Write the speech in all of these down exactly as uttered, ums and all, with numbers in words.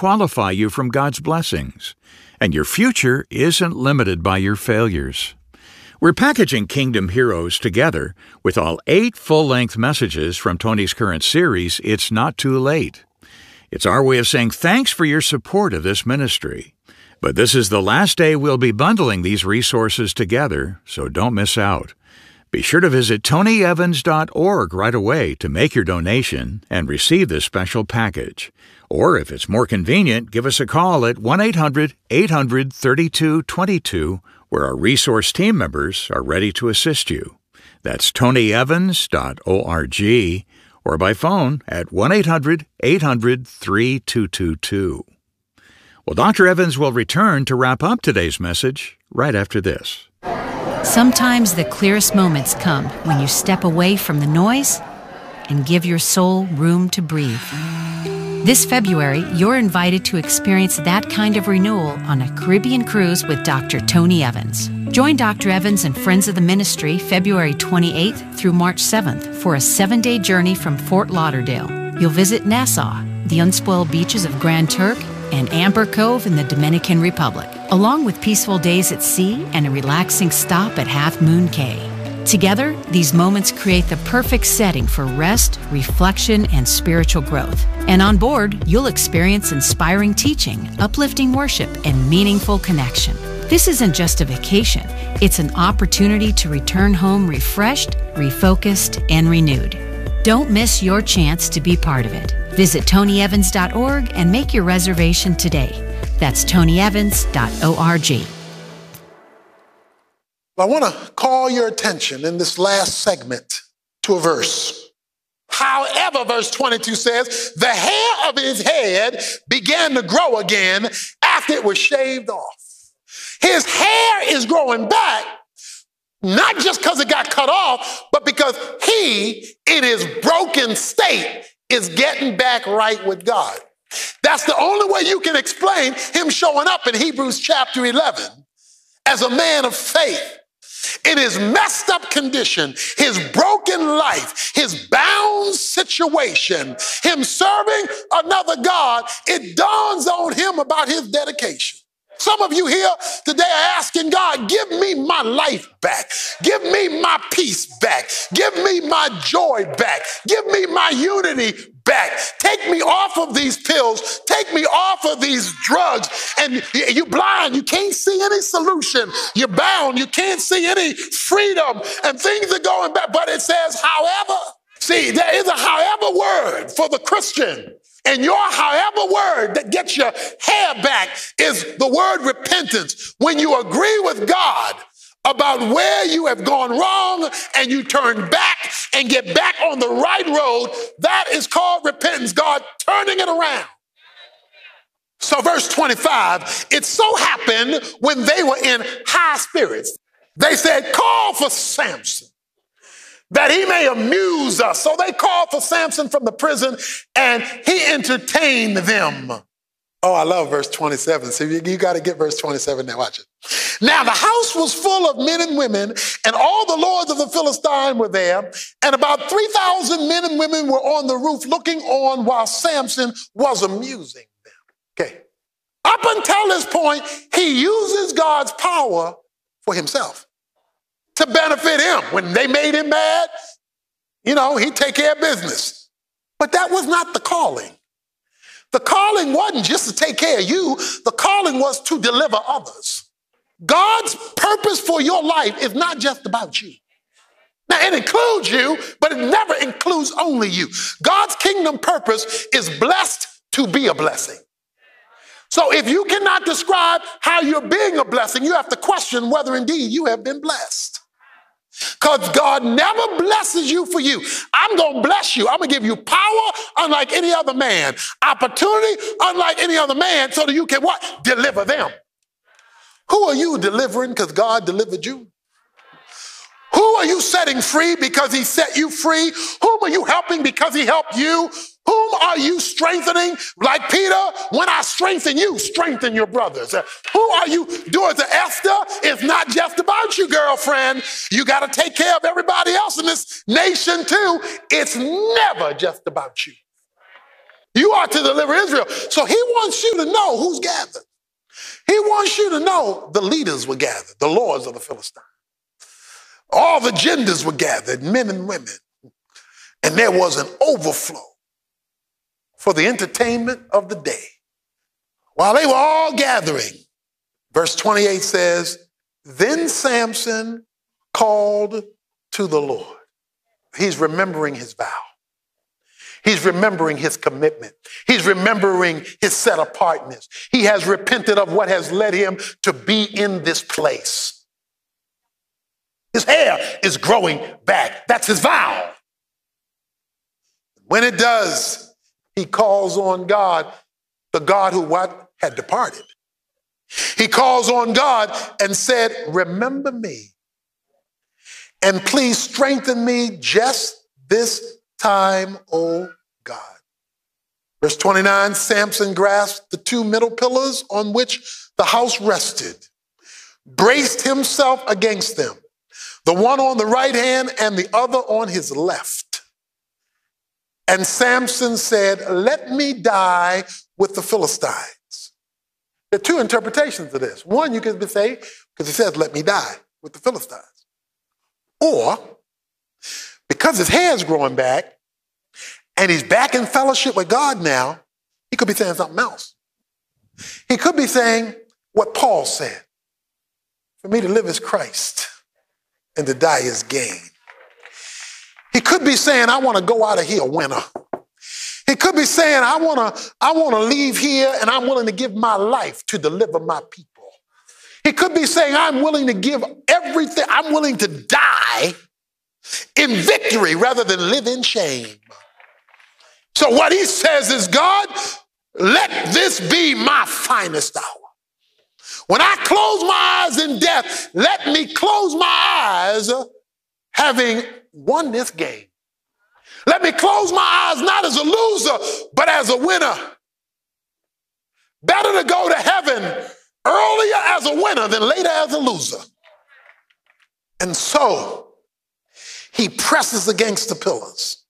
disqualify you from God's blessings. And your future isn't limited by your failures. We're packaging Kingdom Heroes together with all eight full-length messages from Tony's current series, It's Not Too Late. It's our way of saying thanks for your support of this ministry. But this is the last day we'll be bundling these resources together, so don't miss out. Be sure to visit tony evans dot org right away to make your donation and receive this special package. Or if it's more convenient, give us a call at one eight hundred eight hundred thirty-two twenty-two, where our resource team members are ready to assist you. That's tony evans dot org, or by phone at one eight hundred eight hundred three two two two. Well, Doctor Evans will return to wrap up today's message right after this. Sometimes the clearest moments come when you step away from the noise and give your soul room to breathe. This February, you're invited to experience that kind of renewal on a Caribbean cruise with Doctor Tony Evans. Join Doctor Evans and friends of the ministry February twenty-eighth through March seventh for a seven-day journey from Fort Lauderdale. You'll visit Nassau, the unspoiled beaches of Grand Turk, and Amber Cove in the Dominican Republic, along with peaceful days at sea and a relaxing stop at Half Moon Cay. Together, these moments create the perfect setting for rest, reflection, and spiritual growth. And on board, you'll experience inspiring teaching, uplifting worship, and meaningful connection. This isn't just a vacation, it's an opportunity to return home refreshed, refocused, and renewed. Don't miss your chance to be part of it. Visit tony evans dot org and make your reservation today. That's tony evans dot org. I want to call your attention in this last segment to a verse. However, verse twenty-two says, the hair of his head began to grow again after it was shaved off. His hair is growing back, not just because it got cut off, but because he, in his broken state, is getting back right with God. That's the only way you can explain him showing up in Hebrews chapter eleven as a man of faith. In his messed up condition, his broken life, his bound situation, him serving another God, it dawns on him about his dedication. Some of you here today are asking God, give me my life back. Give me my peace back. Give me my joy back. Give me my unity back. Take me off of these pills. Take me off of these drugs. And you're blind. You can't see any solution. You're bound. You can't see any freedom. And things are going back. But it says, however. See, there is a however word for the Christian. And your however word that gets your hair back is the word repentance. When you agree with God about where you have gone wrong and you turn back and get back on the right road, that is called repentance, God turning it around. So verse twenty-five, it so happened when they were in high spirits, they said, call for Samson, that he may amuse us. So they called for Samson from the prison, and he entertained them. Oh, I love verse twenty-seven. So you, you got to get verse twenty-seven now. Watch it. Now the house was full of men and women, and all the lords of the Philistine were there, and about three thousand men and women were on the roof looking on while Samson was amusing them. Okay. Up until this point, he uses God's power for himself, to benefit him. When they made him mad, you know, he'd take care of business. But that was not the calling. The calling wasn't just to take care of you. The calling was to deliver others. God's purpose for your life is not just about you. Now, it includes you, but it never includes only you. God's kingdom purpose is blessed to be a blessing. So if you cannot describe how you're being a blessing, you have to question whether indeed you have been blessed. Because God never blesses you for you. I'm going to bless you. I'm going to give you power unlike any other man. Opportunity unlike any other man so that you can what? Deliver them. Who are you delivering because God delivered you? Who are you setting free because he set you free? Whom are you helping because he helped you? Whom are you strengthening? Like Peter, when I strengthen you, strengthen your brothers. Uh, who are you doing to Esther? It's not just about you, girlfriend. You got to take care of everybody else in this nation too. It's never just about you. You are to deliver Israel. So he wants you to know who's gathered. He wants you to know the leaders were gathered, the lords of the Philistines. All the genders were gathered, men and women. And there was an overflow for the entertainment of the day. While they were all gathering, verse twenty-eight says, then Samson called to the Lord. He's remembering his vow. He's remembering his commitment. He's remembering his set apartness. He has repented of what has led him to be in this place. His hair is growing back. That's his vow. When it does, he calls on God, the God who what? Had departed. He calls on God and said, remember me and please strengthen me just this time, O God. Verse twenty-nine, Samson grasped the two middle pillars on which the house rested, braced himself against them, the one on the right hand and the other on his left. And Samson said, let me die with the Philistines. There are two interpretations of this. One, you could say, because he says, let me die with the Philistines. Or, because his hair is growing back and he's back in fellowship with God now, he could be saying something else. He could be saying what Paul said, for me to live is Christ and to die is gain. He could be saying, I want to go out of here a winner. He could be saying, I want to I want to leave here and I'm willing to give my life to deliver my people. He could be saying, I'm willing to give everything. I'm willing to die in victory rather than live in shame. So what he says is, God, let this be my finest hour. When I close my eyes in death, let me close my eyes having won this game. Let me close my eyes not as a loser, but as a winner. Better to go to heaven earlier as a winner than later as a loser. And so he presses against the pillars.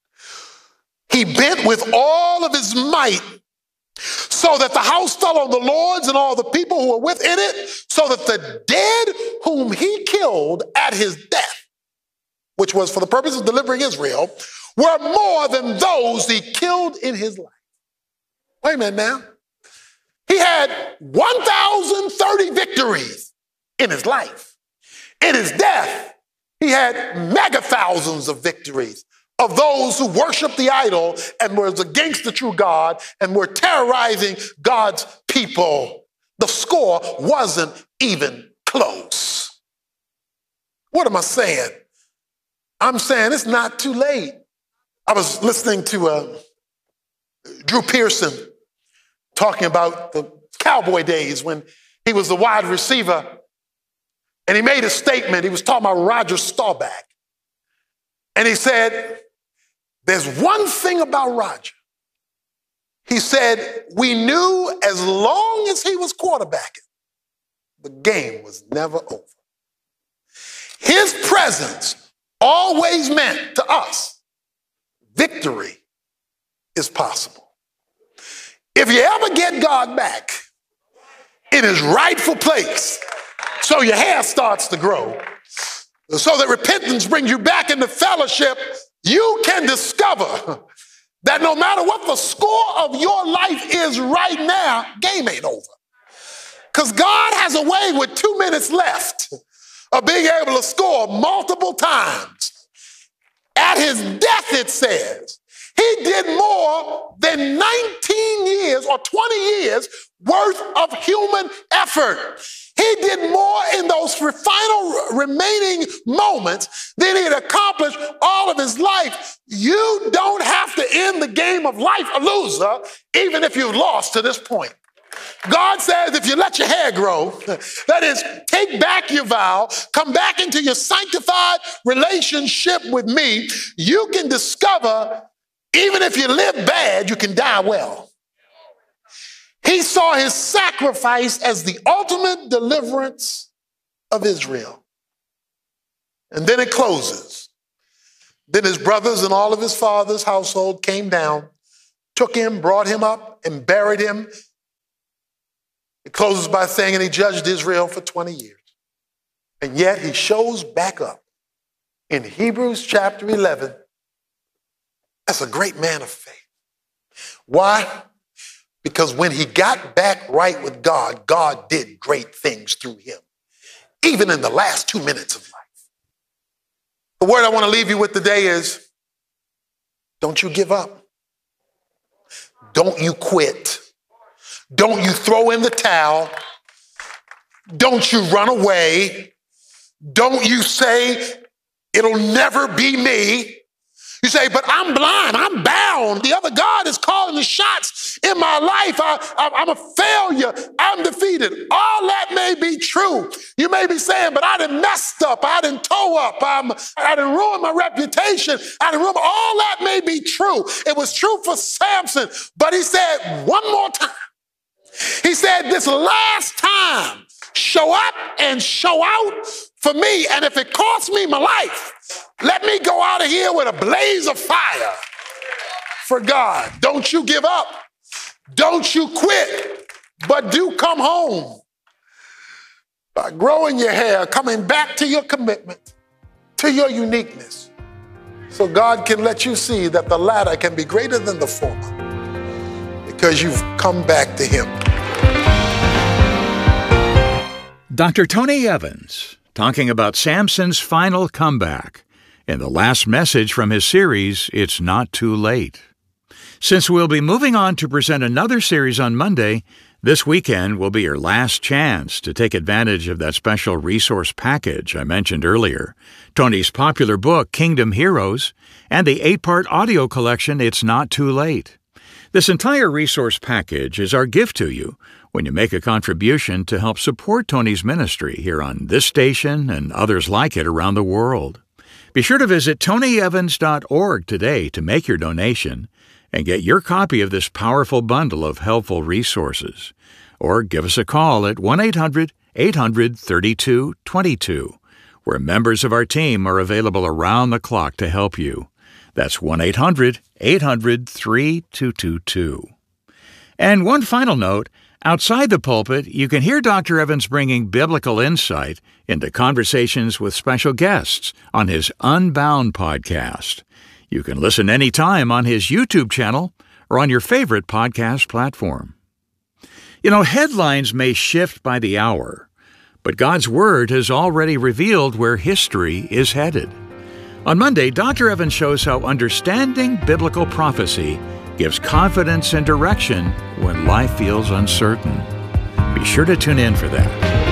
He bent with all of his might so that the house fell on the lords and all the people who were within it, so that the dead whom he killed at his death, which was for the purpose of delivering Israel, were more than those he killed in his life. Wait a minute now. He had one thousand thirty victories in his life. In his death, he had mega thousands of victories of those who worshiped the idol and were against the true God and were terrorizing God's people. The score wasn't even close. What am I saying? I'm saying it's not too late. I was listening to uh, Drew Pearson talking about the Cowboy days when he was the wide receiver, and he made a statement. He was talking about Roger Staubach. And he said, there's one thing about Roger. He said, we knew as long as he was quarterbacking, the game was never over. His presence always meant to us, victory is possible. If you ever get God back in his rightful place, so your hair starts to grow, so that repentance brings you back into fellowship, you can discover that no matter what the score of your life is right now, game ain't over. Because God has a way with two minutes left of being able to score multiple times. At his death, it says, he did more than nineteen years or twenty years worth of human effort. He did more in those final remaining moments than he had accomplished all of his life. You don't have to end the game of life a loser, even if you've lost to this point. God says if you let your hair grow, that is, take back your vow, come back into your sanctified relationship with me, you can discover even if you live bad, you can die well. He saw his sacrifice as the ultimate deliverance of Israel. And then it closes. Then his brothers and all of his father's household came down took him, brought him up, and buried him. It closes by saying, and he judged Israel for twenty years. And yet he shows back up in Hebrews chapter eleven as a great man of faith. Why? Because when he got back right with God, God did great things through him, even in the last two minutes of life. The word I want to leave you with today is, don't you give up. Don't you quit. Don't you throw in the towel. Don't you run away. Don't you say, it'll never be me. You say, but I'm blind, I'm bound. The other God is calling the shots in my life. I, I, I'm a failure, I'm defeated. All that may be true. You may be saying, but I done messed up, I done toe up, I'm, I done ruined my reputation, I done ruined, all that may be true. It was true for Samson, but he said one more time. He said, this last time, show up and show out for me, and if it costs me my life, let me go out of here with a blaze of fire for God. Don't you give up. Don't you quit, but do come home by growing your hair, coming back to your commitment, to your uniqueness, so God can let you see that the latter can be greater than the former because you've come back to him. Doctor Tony Evans, talking about Samson's final comeback in the last message from his series, It's Not Too Late. Since we'll be moving on to present another series on Monday, this weekend will be your last chance to take advantage of that special resource package I mentioned earlier, Tony's popular book, Kingdom Heroes, and the eight-part audio collection, It's Not Too Late. This entire resource package is our gift to you when you make a contribution to help support Tony's ministry here on this station and others like it around the world. Be sure to visit tony evans dot org today to make your donation and get your copy of this powerful bundle of helpful resources. Or give us a call at one eight hundred eight hundred thirty-two twenty-two, where members of our team are available around the clock to help you. That's one eight hundred eight hundred thirty-two twenty-two. And one final note, outside the pulpit, you can hear Doctor Evans bringing biblical insight into conversations with special guests on his Unbound podcast. You can listen anytime on his YouTube channel or on your favorite podcast platform. You know, headlines may shift by the hour, but God's Word has already revealed where history is headed. On Monday, Doctor Evans shows how understanding biblical prophecy gives confidence and direction when life feels uncertain. Be sure to tune in for that.